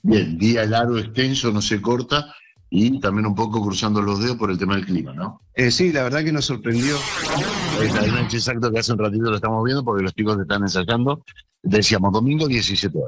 Bien, día largo, extenso, no se corta, y también un poco cruzando los dedos por el tema del clima, ¿no? Sí, la verdad que nos sorprendió. Es exacto que hace un ratito lo estamos viendo porque los chicos están ensayando. Decíamos, domingo 17 horas.